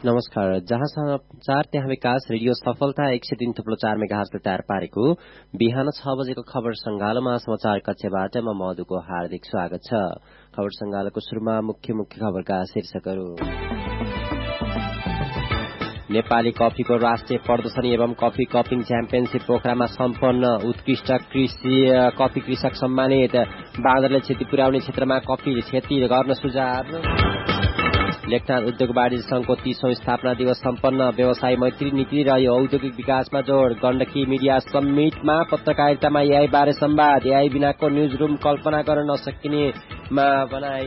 नमस्कार। जहाँ समाचार त्यहाँ विकास रेडियो सफलता 103.4 मेगाहर्जले तयार पारेको बिहान 6 बजेको खबर संगालोमा समाचार कक्षबाट म मधुको हार्दिक स्वागत छ। खबर संगालोको शुरूमा मुख्य खबरका शीर्षकहरू। नेपाली कफीको राष्ट्रिय प्रदर्शनी एवं कफी कपिङ च्याम्पियनशिप पोखरामा सम्पन्न। उत्कृष्ट कफी कृषक सम्मानित। बाँदरले क्षति पुर्याउने क्षेत्रमा कफी खेती गर्न सुझाव। लेखनाथ उद्योग वाणिज्य संघको 30औं स्थापना दिवस सम्पन्न। व्यवसाय मैत्री नीति र औद्योगिक विकासमा जोड़। गण्डकी मिडिया समिटमा पत्रकारितामा एआई बारे संवाद। एआई बिनाको न्यूज रूम कल्पना गर्न नसकिनेमा बनाई।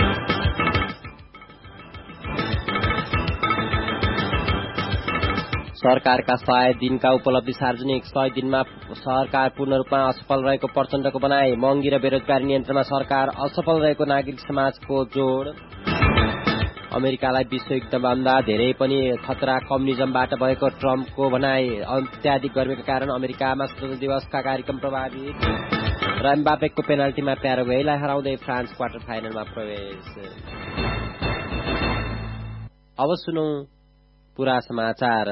सरकारका 100 दिनका उपलब्धि सार्वजनिक। 100 दिनमा सरकार पूर्ण रूपमा असफल रहेको प्रचण्डको बनाए। महँगी र बेरोजगारी नियन्त्रणमा सरकार असफल रहेको नागरिक समाजको जोड़। अमेरिकालाई विश्वयुद्धभन्दा धेरै पनि खतरा कम्युनिजमबाट भएको ट्रम्पको भनाई। अत्याधिक गर्मीका कारण अमेरिकामा स्वतन्त्रता दिवसका कार्यक्रम प्रभावित। र एम्बापेको पेनाल्टीमा प्याराग्वेलाई हराउँदै फ्रान्स क्वार्टर फाइनलमा प्रवेश। अब सुनौ पूरा समाचार।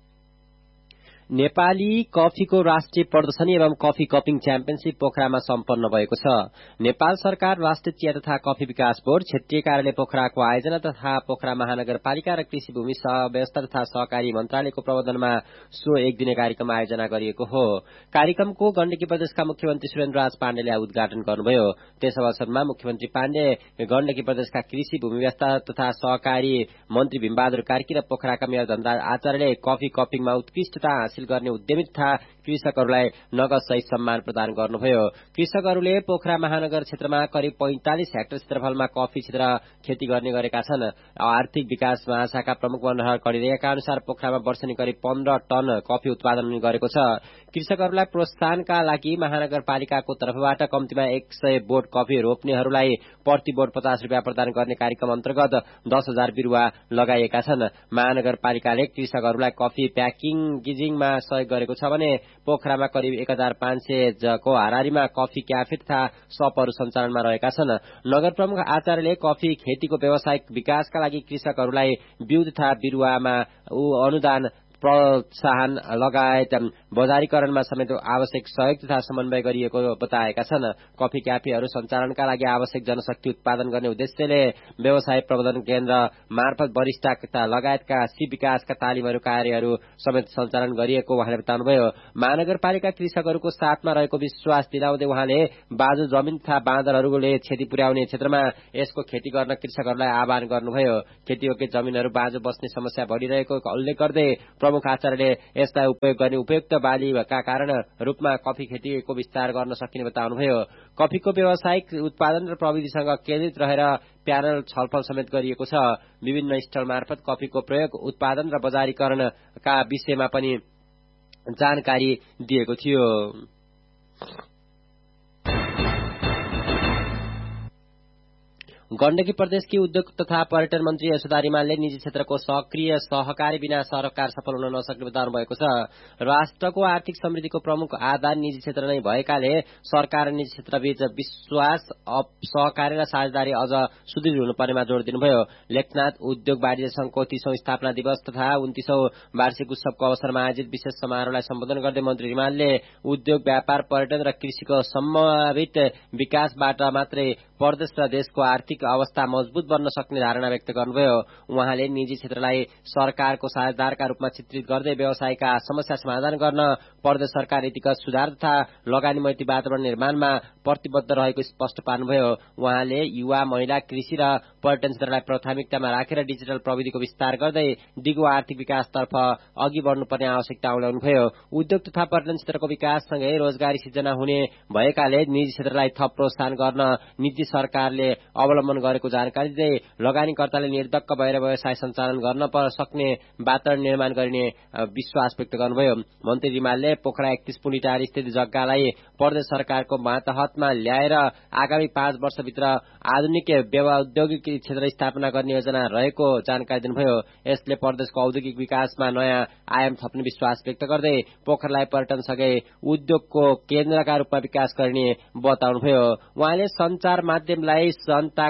नेपाली कफीको राष्ट्रिय प्रदर्शनी एवं कफी कपिङ च्याम्पियनशिप पोखरामा सम्पन्न भएको छ। नेपाल सरकार राष्ट्रिय चिया तथा कफी विकास बोर्ड क्षेत्रीय कार्यालय पोखराको आयोजना तथा पोखरा महानगरपालिका र कृषि भूमि व्यवस्था तथा सहकारी मन्त्रालयको प्रबन्धनमा सो एक दिने कार्यक्रम आयोजना गरिएको हो। कार्यक्रमको गण्डकी प्रदेशका मुख्यमन्त्री सुरेन्द्रराज पाण्डेले उद्घाटन गर्नुभयो। त्यस अवसरमा मुख्यमन्त्री पाण्डे गण्डकी प्रदेशका कृषि भूमि व्यवस्था तथा सहकारी मन्त्री भीमबहादुर कार्की र पोखराका मेयर धनराज आचार्यले कफी कपिङमा उत्कृष्टता गर्ने उद्यमी तथा कृषकहरूलाई नगद सहित सम्मान प्रदान गर्नुभयो। कृषकहरूले पोखरा महानगर क्षेत्रमा करिब 45 हेक्टर क्षेत्रफलमा कफी क्षेत्र खेती गर्ने गरेका छन्। आर्थिक विकास महाशाखा प्रमुख मनोहर कडिरियाका अनुसार पोखरामा वर्षेनी करिब 15 टन कफी उत्पादन गरेको छ। कृषकहरूलाई प्रोत्साहनका लागि महानगरपालिकाको तर्फबाट कम्तीमा 100 बोट कफी रोप्नेहरूलाई प्रति बोट 50 रुपियाँ प्रदान गर्ने कार्यक्रम अन्तर्गत 10,000 बिरुवा लगाइएका छन्। महानगरपालिकाले कृषकहरूलाई कफी प्याकेजिङमा सहयोग गरेको छ भने पोखरामा करिब 1500 को हारारीमा कफी क्याफे तथा शपहरू सञ्चालनमा रहेका छन्। नगर प्रमुख आचार्यले कफी खेतीको व्यावसायिक विकासका लागि कृषकहरूलाई बिउ तथा बिरुवामा अनुदान प्रोत्साहन लगायत बजारीकरणमा समेत आवश्यक सहयोग तथा समन्वय गरिएको बताएका छन्। कफी क्याफेहरू सञ्चालनका लागि आवश्यक जनशक्ति उत्पादन गर्ने उद्देश्यले व्यवसाय प्रबन्धन केन्द्र मार्फत वरिष्ठता लगायतका विकासका तालिमहरू कार्यहरू समेत सञ्चालन गरिएको उहाँले बताउनुभयो। महानगरपालिका कृषकहरूको साथमा रहेको विश्वास दिलाउँदै उहाँले बाँझो जमिन तथा बाँदरहरूले क्षति पुर्याउने क्षेत्रमा यसको खेती गर्न कृषकहरूलाई आह्वान गर्नुभयो। खेतीयोग्य जमिनहरू बाँझो बस्ने समस्या बढ़िरहेको उल्लेख गर्दै प्रमुख आचार्यले यसलाई उपयोग गर्ने उपयुक्त बालीका कारण रूपमा कफी खेतीको विस्तार गर्न सकिने बताउनुभयो। कफीको व्यावसायिक उत्पादन र प्रविधिसँग केन्द्रित रहेर प्यानल छलफल समेत गरिएको छ। विभिन्न स्टल मार्फत कफीको प्रयोग उत्पादन र बजारीकरणका विषयमा पनि जानकारी दिएको थियो। गण्डकी प्रदेशकी उद्योग तथा पर्यटन मन्त्री यशोदा रिमालले निजी क्षेत्रको सक्रिय सहकारी बिना सरकार सफल हुन नसक्ने बताउनु भएको छ। राष्ट्रको आर्थिक समृद्धिको प्रमुख आधार निजी क्षेत्र नै भएकाले सरकार र निजी क्षेत्रबीच विश्वास सहकारी र साझेदारी अझ सुदृढ हुनुपर्नेमा जोड़ दिनुभयो। लेखनाथ उद्योग वाणिज्य संघको 30औं स्थापना दिवस तथा 29औं वार्षिक उत्सवको अवसरमा आयोजित विशेष समारोहलाई सम्बोधन गर्दै मन्त्री रिमालले उद्योग व्यापार पर्यटन र कृषिको सम्मिलित विकासबाट मात्रै प्रदेश र देशको आर्थिक अवस्था मजबूत बन्न सक्ने धारणा व्यक्त गर्नुभयो। उहाँले निजी क्षेत्रलाई सरकारको साझेदारका रूपमा चित्रित गर्दै व्यवसायका समस्या समाधान गर्न प्रदेश सरकार नीतिगत सुधार तथा लगानी मैत्री वातावरण निर्माणमा प्रतिबद्ध रहेको स्पष्ट पार्नुभयो। उहाँले युवा महिला कृषि र पर्यटन क्षेत्रलाई प्राथमिकतामा राखेर डिजिटल प्रविधिको विस्तार गर्दै दिगो आर्थिक विकासतर्फ अघि बढ्नुपर्ने आवश्यकता उठाउनुभयो। उद्योग तथा पर्यटन क्षेत्रको विकाससँगै रोजगारी सिर्जना हुने भएकाले निजी क्षेत्रलाई थप प्रोत्साहन गर्न नीति सरकारले अवलम्बन गरेको जानकारी दिँदै लगानीकर्ताले निर्धक्क भएर व्यवसाय सञ्चालन गर्न सक्ने वातावरण निर्माण गरिने विश्वास व्यक्त गर्नुभयो। मन्त्री रिमालले पोखरा 31 पुलिटार स्थित जग्गालाई प्रदेश सरकारको मातहतमा ल्याएर आगामी 5 वर्षभित्र आधुनिक औद्योगिक क्षेत्र स्थापना गर्ने योजना रहेको जानकारी दिनुभयो। यसले प्रदेशको औद्योगिक विकासमा नयाँ आयाम थप्ने विश्वास व्यक्त गर्दै पोखरालाई पर्यटनसँगै उद्योगको केन्द्रका रूपमा विकास गर्ने बताउनुभयो। उहाँले सञ्चार माध्यमलाई जनताको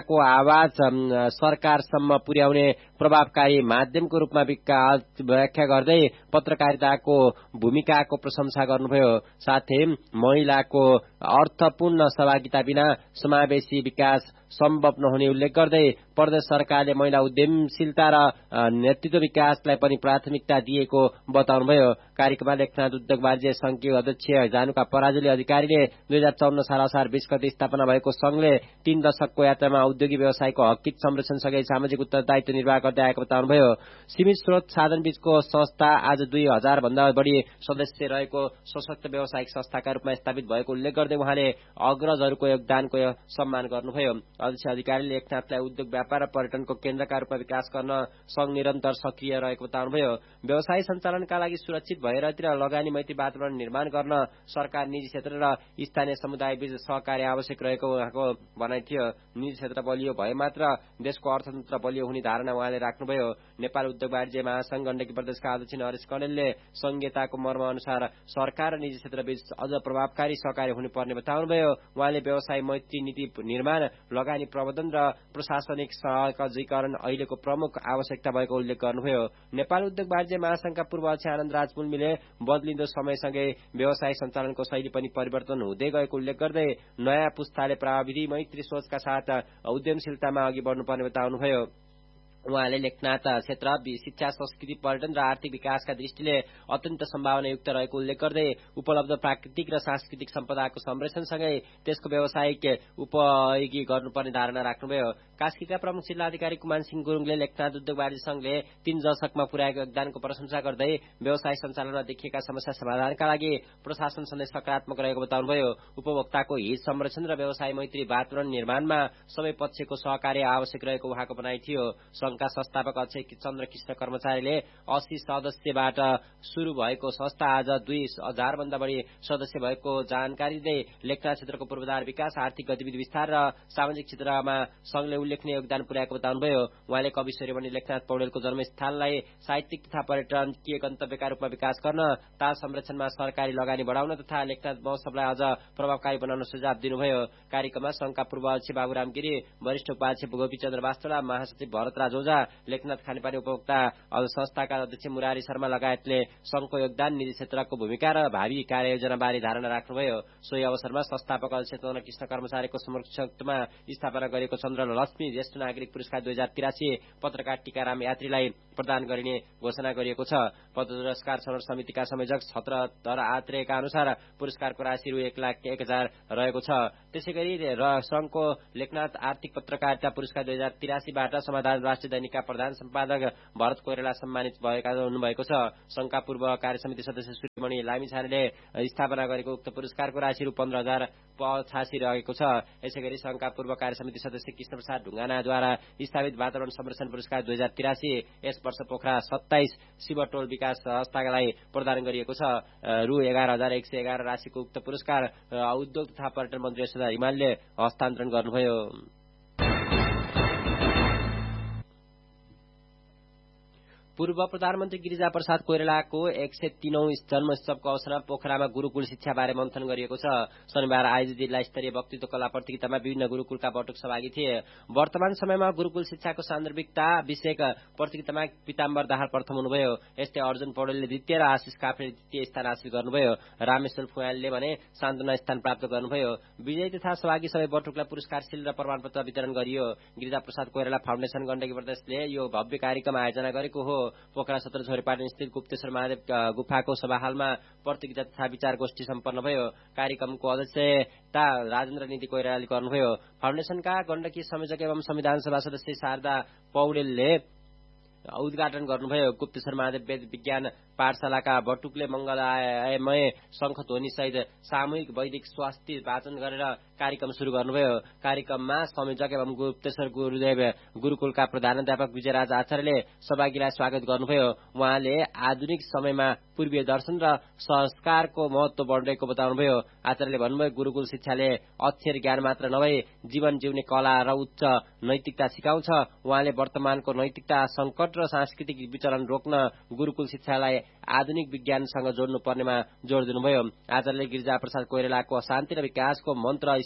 जनताको आवाज सरकारसम्म पुर्याउने प्रभावकारी माध्यमको रूपमा व्याख्या गर्दै पत्रकारिताको भूमिकाको प्रशंसा गर्नुभयो। साथै महिलाको अर्थपूर्ण सहभागिता बिना समावेशी विकास सम्भव नहुने उल्लेख गर्दै प्रदेश सरकारले महिला उद्यमशीलता र नेतृत्व विकासलाई पनि प्राथमिकता दिएको बताउनुभयो। कार्यक्रममा लेखनाथ उद्योग वाणिज्य संघकी अध्यक्ष जानुका पराजुली अधिकारीले 2054 साल असार 20 गते स्थापना भएको संघले 3 दशकको यात्रामा औद्योगिक व्यवसायको हकित संरक्षणसँगै सामाजिक उत्तरदायित्व निर्वाह गर्दै आएको बताउनुभयो। सीमित स्रोत साधन बीचको संस्था आज 2000 भन्दा बढी सदस्य रहेको सशक्त व्यावसायिक संस्थाका रूपमा स्थापित भएको उल्लेख गर्दै उहाँले अग्रजहरूको योगदानको सम्मान गर्नुभयो। अध्यक्ष अधिकारीले लेखनाथलाई उद्योग व्यापार र पर्यटनको केन्द्रका रूपमा विकास गर्न संघ निरन्तर सक्रिय रहेको बताउनुभयो। व्यवसाय सञ्चालनका लागि सुरक्षित भयरहित र लगानी मैत्री वातावरण निर्माण गर्न सरकार, निजी क्षेत्र र स्थानीय समुदाय बीच सहकार्य आवश्यक रहेको उहाँको भनाइ थियो। निजी क्षेत्र बलियो भए मात्र देशको अर्थतन्त्र बलियो हुने धारणा उहाँले राख्नुभयो। नेपाल उद्योग वाणिज्य महासंघ गण्डकी प्रदेशका अध्यक्ष नरेश कणेलले संहिताको मर्म अनुसार सरकार र निजी क्षेत्र बीच अझ प्रभावकारी सहकार्य हुनुपर्ने बताउनुभयो। उहाँले व्यवसाय मैत्री नीति निर्माण, लगानी प्रबन्धन र प्रशासनिक सहजीकरण अहिलेको प्रमुख आवश्यकता भएको उल्लेख गर्नुभयो। नेपाल उद्योग वाणिज्य महासंघका पूर्व अध्यक्ष आनन्दराज मुल्मीले बदलिँदो समयसँगै व्यवसाय सञ्चालनको शैली पनि परिवर्तन हुँदै गएको उल्लेख गर्दै नयाँ पुस्ताले प्रविधि मैत्री सोचका साथ उद्यमशीलतामा अघि बढ्नुपर्ने बताउनुभयो। उहाँले लेखनाथ क्षेत्र शिक्षा, संस्कृति, पर्यटन र आर्थिक विकासका दृष्टिले अत्यन्त सम्भावनायुक्त रहेको उल्लेख गर्दै उपलब्ध प्राकृतिक र सांस्कृतिक सम्पदाको संरक्षणसँगै त्यसको व्यावसायिक उपयोगी गर्नुपर्ने धारणा राख्नुभयो। कास्कीका प्रमुख जिल्लाधिकारी कुमान सिंह गुरुङले लेखनाथ उद्योग वाणिज्य संघले 3 दशकमा पुर्याएको योगदानको प्रशंसा गर्दै व्यवसाय सञ्चालनमा देखिएका समस्या समाधानका लागि प्रशासन सधैँ सकारात्मक रहेको बताउनुभयो। उपभोक्ताको हित संरक्षण र व्यवसाय मैत्री वातावरण निर्माणमा सबै पक्षको सहकार्य आवश्यक रहेको उहाँको भनाइ थियो। संघका संस्थापक अध्यक्ष चन्द्र कृष्ण कर्मचारीले 80 सदस्यबाट शुरू भएको संस्था आज 2000 भन्दा बढी सदस्य भएको जानकारी दिँदै लेखनाथ क्षेत्रको पूर्वाधार विकास, आर्थिक गतिविधि विस्तार र सामाजिक क्षेत्रमा संघले उल्लेखनीय योगदान पुर्याएको बताउनुभयो। उहाँले कवि सूर्यमणि लेखनाथ पौडेलको जन्मस्थललाई साहित्यिक तथा पर्यटकीय गन्तव्यका रूपमा विकास गर्न, ताल संरक्षणमा सरकारी लगानी बढाउन तथा लेखनाथ महोत्सवलाई अझ प्रभावकारी बनाउन सुझाव दिनुभयो। कार्यक्रममा संघका पूर्व अध्यक्ष बाबुराम गिरी, वरिष्ठ उपाध्यक्ष गोपीचन्द्र वास्तोला, महासचिव भरत राज ओझा, लेखनाथ खानेपानी उपभोक्ता संस्थाका अध्यक्ष मुरारी शर्मा लगायतले संघको योगदान, निजी क्षेत्रको भूमिका र भावी कार्ययोजनाबारे धारणा राख्नुभयो। सोही अवसरमा संस्थापक अध्यक्ष चन्द्र कृष्ण कर्मचारीको समक्षमा स्थापना गरिएको चन्द्र लक्ष्मी ज्येष्ठ नागरिक पुरस्कार 2083 पत्रकार टीकाराम यात्रीलाई प्रदान गरिने घोषणा गरिएको छ। पुरस्कार छनौट समितिका संयोजक छत्रधर आत्रेयका अनुसार पुरस्कारको राशि रु 1,01,000 रहेको छ। त्यसैगरी संघको लेखनाथ आर्थिक पत्रकारिता पुरस्कार 2083 बाट समाधान राष्ट्रिय दैनिकका प्रधान सम्पादक भरत कोइराला सम्मानित हुनुभएको छ। संघका पूर्व कार्यसमिति सदस्य सूर्यमणि लामिछानेले स्थापना गरेको उक्त पुरस्कारको राशि रु 15,085 रहेको छ। यसैगरी संघका पूर्व कार्यसमिति सदस्य कृष्णप्रसाद ढुङ्गानाद्वारा स्थापित वातावरण संरक्षण पुरस्कार 2083 यस वर्ष पोखरा 27 शिवटोल विकास संस्थालाई प्रदान गरिएको छ। रु 11,111 राशिको उक्त पुरस्कार उद्योग तथा पर्यटन मन्त्री यशोधरा हिमालले हस्तान्तरण गर्नुभयो। पूर्व प्रधानमन्त्री गिरिजाप्रसाद कोइरालाको 103औं जन्मोत्सवको अवसरमा पोखरामा गुरूकुल शिक्षाबारे मन्थन गरिएको छ। शनिबार आयोजित जिल्ला स्तरीय वक्तृत्व कला प्रतियोगितामा विभिन्न गुरूकुलका बटुक सहभागी थिए। वर्तमान समयमा गुरूकुल शिक्षाको सान्दर्भिकता विषयक प्रतियोगितामा पिताम्बर दाहाल प्रथम हुनुभयो। यस्तै अर्जुन पौडेलले द्वितीय र आशिष काफ्रेले तृतीय स्थान हासिल गर्नुभयो। रामेश्वर फुयालले भने सान्त्वना स्थान प्राप्त गर्नुभयो। विजयी तथा सहभागी सबै बटुकलाई पुरस्कार सिल र प्रमाणपत्र वितरण गरियो। गिरिजाप्रसाद कोइराला फाउन्डेसन गण्डकी प्रदेशले यो भव्य कार्यक्रम आयोजना गरेको हो। पोखरा 17 झोरेपाटन स्थित गुप्तेश्वर महादेव गुफाको सभाहालमा प्रतियोगिता तथा विचार गोष्ठी सम्पन्न भयो। कार्यक्रमको अध्यक्षता राजेन्द्र निधि कोइरालाले गर्नुभयो। फाउन्डेसनका गण्डकी संयोजक एवं संविधान सभा सदस्य शारदा पौडेलले उद्घाटन गर्नुभयो। गुप्तेश्वर महादेव वेद विज्ञान पाठशालाका बटुकले मंगलमय शंखध्वनि सहित सामूहिक वैदिक स्वास्थ्य वाचन गरेर कार्यक्रम शुरू गर्नुभयो। कार्यक्रममा संयोजक एवं गुप्तेश्वर गुरुदेव गुरूकुलका प्रधानाध्यापक विजयराज आचार्यले सहभागीलाई स्वागत गर्नुभयो। उहाँले आधुनिक समयमा पूर्वीय दर्शन र संस्कारको महत्व बढेको बताउनुभयो। आचार्यले भन्नुभयो, गुरूकुल शिक्षाले अक्षर ज्ञान मात्र नभई जीवन जिउने कला र उच्च नैतिकता सिकाउँछ। उहाँले वर्तमानको नैतिकता संकट र सांस्कृतिक विचलन रोक्न गुरूकुल शिक्षालाई आधुनिक विज्ञानसँग जोड्नु पर्नेमा जोड़ दिनुभयो। आचार्यले गिरिजाप्रसाद कोइरालाको शान्ति र विकासको मन्त्र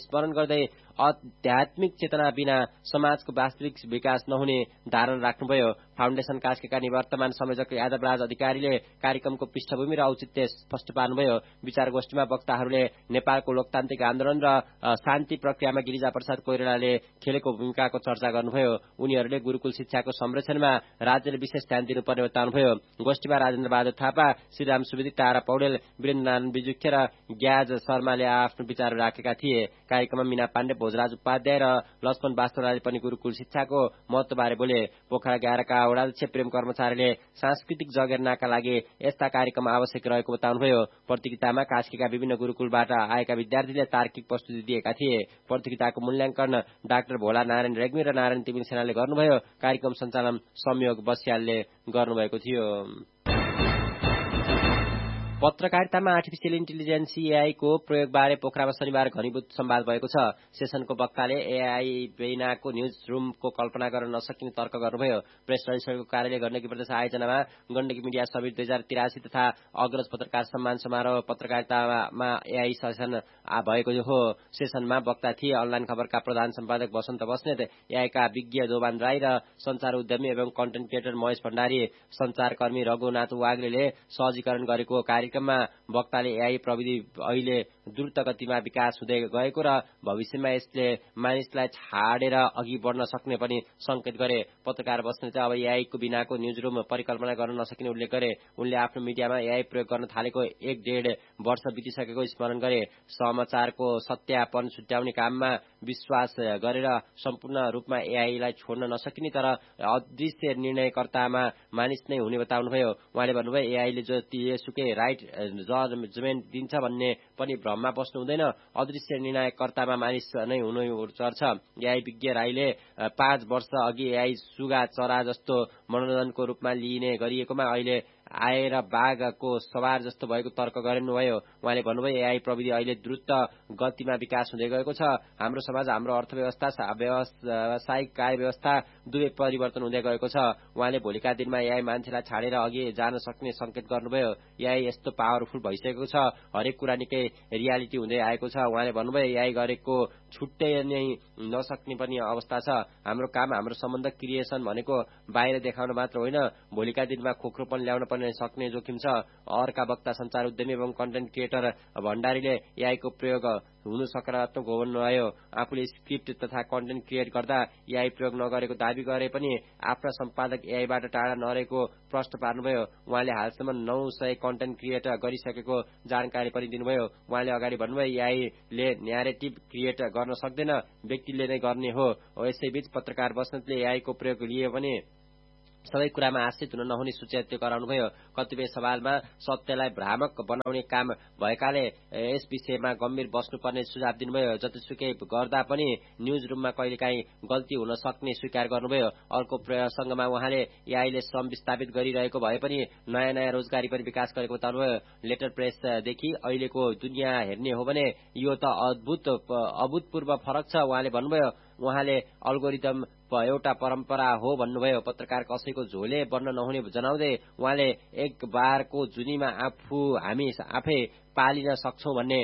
स्मरण गर्दै आध्यात्मिक चेतना बिना समाजको वास्तविक विकास नहुने धारणा राख्नुभयो। फाउन्डेशन कास्कीका निवर्तमान संयोजक यादवराज अधिकारीले कार्यक्रमको पृष्ठभूमि र औचित्य स्पष्ट पार्नुभयो। विचार गोष्ठीमा वक्ताहरूले नेपालको लोकतान्त्रिक आन्दोलन र शान्ति प्रक्रियामा गिरिजाप्रसाद कोइरालाले खेलेको भूमिकाको चर्चा गर्नुभयो। उनीहरूले गुरुकुल शिक्षाको संरक्षणमा राज्यले विशेष ध्यान दिनुपर्ने बताउनुभयो। गोष्ठीमा राजेन्द्र बहादुर थापा, श्रीराम सुवेदी, तारा पौडेल, वीरेन्द्रनारायण बिजुखे र ग्याज शर्माले आफ्नो विचार राखेका थिए। कार्यक्रममा मीना पाण्डे, भोजराज उपाध्याय र लक्ष्मण वास्तवराले पनि गुरुकुल शिक्षाको महत्वबारे बोले। पोखरा 11 का वडाध्यक्ष प्रेम कर्मचारीले सांस्कृतिक जगेर्नाका लागि यस्ता कार्यक्रम आवश्यक रहेको बताउनुभयो। प्रतियोगितामा कास्कीका विभिन्न गुरुकुलबाट आएका विद्यार्थीले तार्किक प्रस्तुति दिएका थिए। प्रतियोगिताको मूल्याङ्कन डाक्टर भोला नारायण रेग्मी र नारायण तिमिल सेनाले गर्नुभयो। कार्यक्रम सञ्चालन संयोग बस्यालले गर्नुभएको थियो। पत्रकारितामा आर्टिफिसियल इन्टेलिजेन्स एआई को प्रयोगबारे पोखरामा शनिबार घनीभूत संवाद भएको छ। सेसनको वक्ताले एआई बिनाको न्यूज रूमको कल्पना गर्न नसकिने तर्क गर्नुभयो। प्रेस रजिस्ट्रारको कार्यालय गण्डकी प्रदेश आयोजनामा गण्डकी मिडिया समिट 2083 तथा अग्रज पत्रकार सम्मान समारोह पत्रकारितामा एआई सेसन भएको हो। सेसनमा वक्ता थिए अनलाइन खबरका प्रधान सम्पादक वसन्त बस्नेत, एआईका विज्ञ जोबान राई र संचार उद्यमी एवं कन्टेन्ट क्रिएटर महेश भण्डारी। संचारकर्मी रघुनाथ वाग्लेले सहजीकरण गरेको कार्यक्रममा वक्ताले एआई प्रविधि अहिले द्रुत गतिमा विकास हुँदै गएको र भविष्यमा यसले मानिसलाई छाडेर अघि बढ्न सक्ने पनि संकेत गरे। पत्रकार बस्नेतले अब एआईको बिनाको न्यूजरूम परिकल्पना गर्न नसकिने उल्लेख गरे। उनले आफ्नो मिडियामा एआई प्रयोग गर्न थालेको 1.5 वर्ष बितिसकेको स्मरण गरे। समाचारको सत्यापन छुट्याउने काममा विश्वास गरेर सम्पूर्ण रूपमा एआईलाई छोड्न नसकिने तर अदृश्य निर्णयकर्तामा मानिस नै हुने बताउनुभयो। उहाँले भन्नुभयो एआईले जतिसुकै राइट जजमेन्ट दिन्छ भन्ने पनि भ्रममा बस्नु हुँदैन। अदृश्य निर्णयकर्तामा मानिस नै हुनु पर्छ। एआई विज्ञ राईले 5 वर्ष अघि एआई सुगा चरा जस्तो मनोरञ्जनको रूपमा लिइने गरिएकोमा अहिले आएर बाघको सवार जस्तो भएको तर्क गर्नुभयो। उहाँले भन्नुभयो एआई प्रविधि अहिले द्रुत गतिमा विकास हुँदै गएको छ। हाम्रो समाज, हाम्रो अर्थव्यवस्था, व्यावसायिक कार्य व्यवस्था दुवै परिवर्तन हुँदै गएको छ। उहाँले भोलिका दिनमा एआई मान्छेलाई छाडेर अघि जान सक्ने संकेत गर्नुभयो। एआई यस्तो पावरफुल भइसकेको छ, हरेक कुरा निकै रियालिटी हुँदै आएको छ। उहाँले भन्नुभयो एआई गरेको छुट्टै नै नसक्ने पनि अवस्था छ। हाम्रो काम, हाम्रो सम्बन्ध क्रिएसन भनेको बाहिर देखाउन मात्र होइन, भोलिका दिनमा खोक्रोपन ल्याउन पनि सक्ने जोखिम छ। अर्का वक्ता संचार उद्यमी एवं कन्टेन्ट क्रिएटर भण्डारीले एआईको प्रयोग हुनु सकारात्मक हो भन्नुभयो। आफूले स्क्रिप्ट तथा कन्टेन्ट क्रिएट गर्दा एआई प्रयोग नगरेको दावी गरे पनि आफ्ना सम्पादक एआईबाट टाढा नरहेको प्रश्न पार्नुभयो। उहाँले हालसम्म 900 कन्टेन्ट क्रिएट गरिसकेको जानकारी पनि दिनुभयो। उहाँले अगाडि भन्नुभयो एआईले न्यारेटिभ क्रिएट गर्न सक्दैन, व्यक्तिले नै गर्ने हो। यसैबीच पत्रकार बस्नेतले एआईको प्रयोग लिए पनि सबै कुरामा आश्रित हुन नहुने सुचेत गराउनुभयो। कतिपय सवालमा सत्यलाई भ्रामक बनाउने काम भएकाले यस विषयमा गम्भीर बस्नुपर्ने सुझाव दिनुभयो। जतिसुकै गर्दा पनि न्यूज रूममा कहिलेकाहीँ गल्ती हुन सक्ने स्वीकार गर्नुभयो। अर्को प्रसंगमा उहाँले एआईले श्रम विस्थापित गरिरहेको भए पनि नयाँ नयाँ रोजगारी पनि विकास गरेको बताउनुभयो। लेटर प्रेसदेखि अहिलेको दुनियाँ हेर्ने हो भने यो त अभूतपूर्व फरक छ। उहाँले भन्नुभयो उहाँले अल्गोरिदम एउटा परम्परा हो भन्नुभयो। पत्रकार कसैको झोले बन्न नहुने जनाउँदै उहाँले एक बारको जुनीमा हामी आफै पालिन सक्छौं भन्ने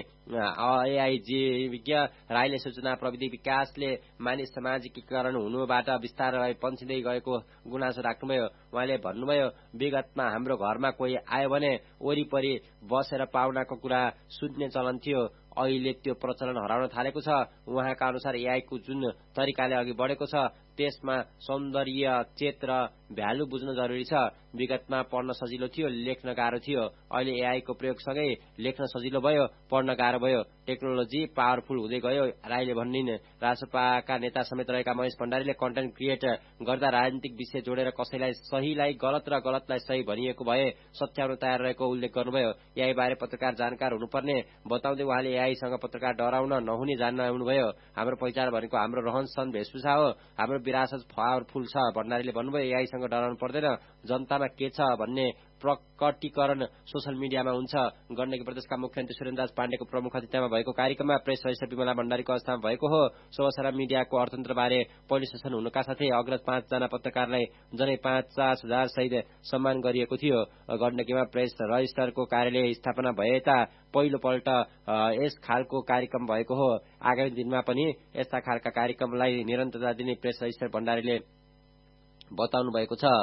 एआई विज्ञ राईले सूचना प्रविधि विकासले मानिस सामाजिकीकरण हुनुबाट बिस्तारै पन्छिँदै गएको गुनासो राख्नुभयो। उहाँले भन्नुभयो विगतमा हाम्रो घरमा कोही आयो भने वरिपरि बसेर पाहुनाको कुरा सुन्ने चलन थियो, अहिले त्यो प्रचलन हराउन थालेको छ। उहाँका अनुसार एआईको जुन तरिकाले अघि बढेको छ त्यसमा सौन्दर्य चेत र भ्यालु बुझ्न जरुरी छ। विगतमा पढ्न सजिलो थियो, लेख्न गाह्रो थियो। अहिले एआईको प्रयोगसँगै लेख्न सजिलो भयो, पढ्न गाह्रो भयो। टेक्नोलोजी पावरफुल हुँदै गयो राईले भन्निन्। रासपाका नेता समेत रहेका महेश भण्डारीले कन्टेन्ट क्रिएट गर्दा राजनीतिक विषय जोडेर कसैलाई सहीलाई गलत र गलतलाई सही भनिएको भए सच्याउन तयार रहेको उल्लेख गर्नुभयो। एआई बारे पत्रकार जानकार हुनुपर्ने बताउँदै उहाँले एआईसँग पत्रकार डराउन नहुने जान्नुभयो। हाम्रो पहिचान भनेको हाम्रो रहन सहन वेशभूषा हो, हाम्रो विरासत पावरफुल छ। भण्डारीले भन्नुभयो एआईसँग डराउनु पर्दैन, जनतामा के छ भन्ने प्रकटीकरण सोशल मिडियामा हुन्छ। गण्डकी प्रदेशका मुख्यमन्त्री सुरेन्द्रराज पाण्डेको प्रमुख अतिथिमा भएको कार्यक्रममा प्रेस सदस्य विमला भण्डारीको अवस्थामा भएको हो। सो अवसरमा मिडियाको अर्थतन्त्रबारे पहिलो सेसन हुनुका साथै अग्रज 5 जना पत्रकारलाई जनै 50,000 सहित सम्मान गरिएको थियो। गण्डकीमा प्रेस रजिस्टरको कार्यालय स्थापना भएता पहिलो पल्ट यस खालको कार्यक्रम भएको हो। आगामी दिनमा पनि यस्ता खालका कार्यक्रमलाई निरन्तरता दिने प्रेस रजिस्टर भण्डारीले बताउनु भएको छ।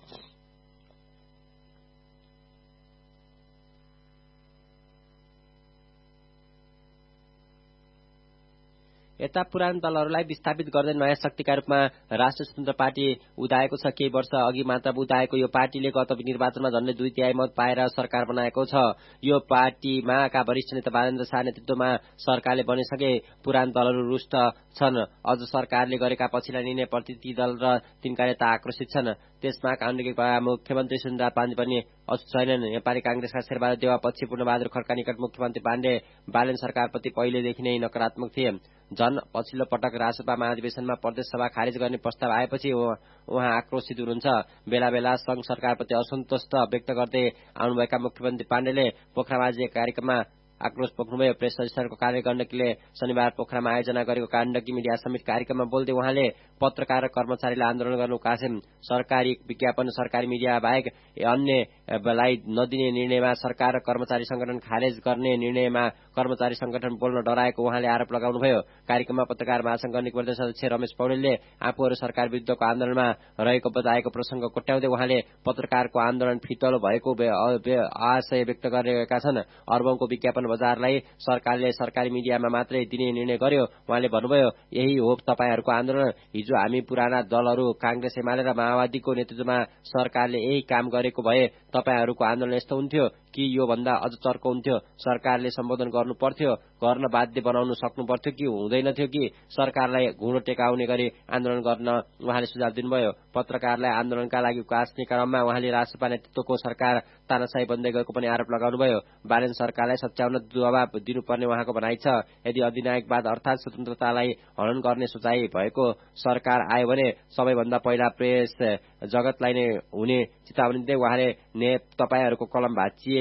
यता पुरानो दलहरूलाई विस्थापित गर्दै नयाँ शक्तिका रूपमा राष्ट्रिय स्वतन्त्र पार्टी उदाएको छ। केही वर्ष अघि मात्र उदाएको यो पार्टीले गत निर्वाचनमा झन्डै 2/3 मत पाएर सरकार बनाएको छ। यो पार्टीमा का वरिष्ठ नेता बालेन्द्र शाह नेतृत्वमा सरकारले बनिसके पुरानो दलहरू रुष्ट छन्। अझ सरकारले गरेका पछिल्ला निर्णयप्रति ती दल र तिनका नेता आक्रोशित छन्। त्यसमा गण्डकीका मुख्यमन्त्री सुरेन्द्रनाथ पाण्डे पनि अछुत छैनन्। नेपाली कांग्रेसका शेरबहादुर देउवापछि पूर्णबहादुर खड्का निकट मुख्यमन्त्री पाण्डे बालेन सरकारप्रति पहिलेदेखि नै नकारात्मक थिए। झन पछिल्लो पटक राजसभा महाधिवेशनमा प्रदेश सभा खारेज गर्ने प्रस्ताव आएपछि उहाँ आक्रोशित हुनुहुन्छ। बेला बेला संघ सरकारप्रति असन्तोष व्यक्त गर्दै आउनुभएका मुख्यमन्त्री पाण्डेले पोखरामा आज कार्यक्रममा आक्रोश पोख्नुभयो। प्रेस रजिस्टरको कार्य गण्डकीले शनिबार पोखरामा आयोजना गरेको गण्डकी मिडिया समिट कार्यक्रममा बोल्दै उहाँले पत्रकार र कर्मचारीलाई आन्दोलन गर्न उकासे। सरकारी विज्ञापन सरकारी मिडिया बाहेक अन्यलाई नदिने निर्णयमा सरकार र कर्मचारी संगठन खारेज गर्ने निर्णयमा कर्मचारी संगठन बोल्न डराएको उहाँले आरोप लगाउनुभयो। कार्यक्रममा पत्रकार महासंघ गण्डकी प्रदेश अध्यक्ष रमेश पौडेलले आफूहरू सरकार विरुद्धको आन्दोलनमा रहेको बताएको प्रसंग कोट्याउँदै उहाँले पत्रकारको आन्दोलन फितलो भएको आशय व्यक्त गरेका छन्। अर्बौंको विज्ञापन बजारलाई सरकारले सरकारी मिडियामा मात्रै दिने निर्णय गर्यो। उहाँले भन्नुभयो, यही हो तपाईहरूको आन्दोलन। हिजो हामी पुराना दलहरू कांग्रेस एमाले र माओवादीको नेतृत्वमा सरकारले यही काम गरेको भए तपाईहरूको आन्दोलन यस्तो हुन्थ्यो कि यो भन्दा अझ चर्को हुन्थ्यो। सरकारले सम्बोधन गर्नु पर्थ्यो, गर्न बाध्य बनाउनु सक्नु पर्थ्यो कि हुँदैनथ्यो कि सरकारलाई घुँडो टेकाउने गरी आन्दोलन गर्न उहाँले सुझाव दिनुभयो। पत्रकारलाई आन्दोलनका लागि उकास्ने क्रममा उहाँले राजसभा नेतृत्वको सरकार तानाशाही बन्दै गएको पनि आरोप लगाउनुभयो। बालेन सरकारलाई सच्याउन दबाब दिनुपर्ने उहाँको भनाइ छ। यदि अधिनायकवाद अर्थात स्वतन्त्रतालाई हनन गर्ने सोचाइ भएको सरकार आयो भने सबैभन्दा पहिला प्रेस जगतलाई नै हुने चेतावनी दिँदै उहाँले तपाईहरूको कलम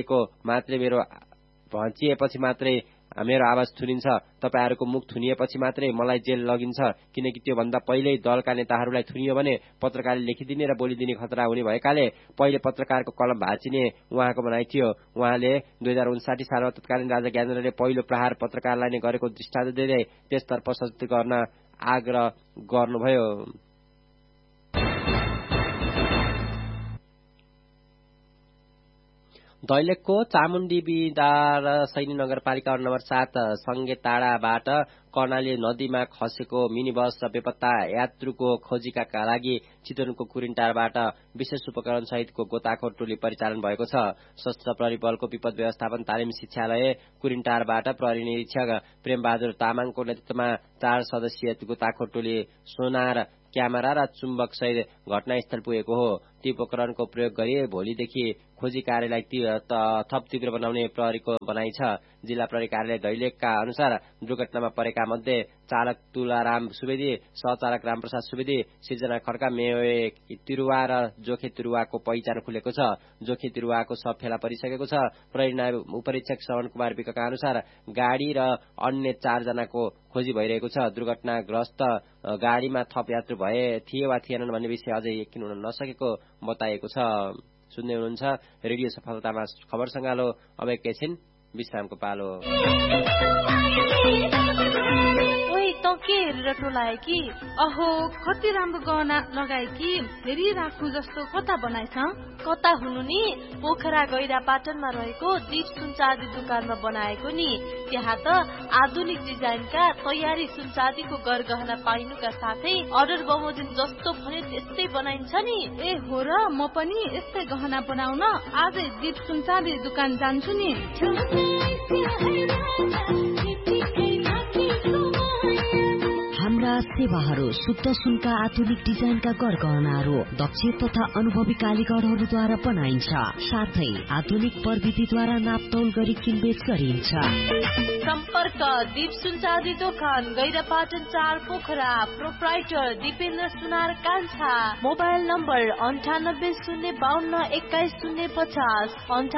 भाँचिएपछि मात्रै मेरो आवाज थुनिन्छ, तपाईहरूको मुख थुनिएपछि मात्रै मलाई जेल लगिन्छ, किनकि त्यो भन्दा पहिल्यै दलका नेताहरूलाई थुनियो भने पत्रकारले लेखिदिने र बोलिदिने खतरा हुने भएकाले पहिले पत्रकारको कलम भाँचिने उहाँको भनाइ थियो। उहाँले 2059 सालमा तत्कालीन राजा ज्ञानेन्द्रले पहिलो प्रहार पत्रकारलाई नै गरेको दृष्टान्त दिँदै त्यसतर्फ सचेत गर्न आग्रह गर्नुभयो। दैलेखको चामुण्डी बिदार सैनी नगरपालिका नम्बर 7 संगेताडाबाट कर्णाली नदीमा खसेको मिनी बस र बेपत्ता यात्रुको खोजीका लागि चितवनको कुरिन्टारबाट विशेष उपकरण सहितको गोताखोर टोली परिचालन भएको छ। सशस्त्र प्रहरी बलको विपद व्यवस्थापन तालिम शिक्षालय कुरिन्टारबाट प्रहरी निरीक्षक प्रेमबहादुर तामाङको नेतृत्वमा 4 सदस्यीय गोताखोर टोली सोनार क्यामेरा र चुम्बक सहित घटनास्थल पुगेको हो। ती उपकरणको प्रयोग गरी भोलिदेखि खोजी कार्यलाई थप तीव्र बनाउने प्रहरीको भनाइ छ। जिल्ला प्रहरी कार्यालय दैलेखका अनुसार दुर्घटनामा परेका मध्ये चालक तुलाराम सुवेदी, सहचालक रामप्रसाद सुवेदी, सिर्जना खड्का, मेवे तिरुवा र जोखे तिरुवाको पहिचान खुलेको छ। जोखे तिरुवाको शव फेला परिसकेको छ। प्रहरी नायब उपरीक्षक श्रवण कुमार विकका अनुसार गाडी र अन्य 4 जनाको खोजी भइरहेको छ। दुर्घटनाग्रस्त गाडीमा थप यात्रु भए थिए वा थिएनन् भन्ने विषय अझै यकिन हुन नसकेको बताएको छ। सुन्दै हुनुहुन्छ रेडियो सफलतामा खबर संगालो। अब एकैछिन विश्रामको पालो। त के हेरेर टोलाए कि अहो कति राम्रो गहना लगाए कि फेरि राख्नु जस्तो कता बनाएछ? कता हुनु नि, पोखरा गैरा पाटनमा रहेको दीप सुनचाँदी दुकानमा बनाएको नि। त्यहाँ त आधुनिक डिजाइनका तयारी सुनचाँदीको गरगहना पाइनुका साथै अर्डर बमोजिम जस्तो भने त्यस्तै बनाइन्छ नि। ए हो र, म पनि यस्तै गहना बनाउन आजै दीप सुनचाँदी दुकान जान्छु नि। हाम्रा प्रकार सेवाहरू, शुद्ध सुनका आधुनिक डिजाइनका गरगहनाहरू दक्ष तथा अनुभवी कालीगरहरूद्वारा बनाइन्छ। साथै आधुनिक प्रविधिद्वारा नापतौल गरी किनबेच गरिन्छ। सम्पर्क दीप सुनचाँदी दोकान, गैरापाटन 4 पोखरा। प्रोप्राइटर दिपेन्द्र सुनार कान्छा। Mobile number 98 052 21 050।